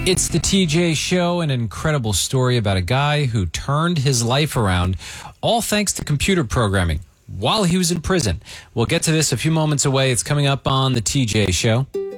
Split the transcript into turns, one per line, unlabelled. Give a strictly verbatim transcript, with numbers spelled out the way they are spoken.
It's the T J Show, an incredible story about a guy who turned his life around, all thanks to computer programming, while he was in prison. We'll get to this a few moments away. It's coming up on the T J Show.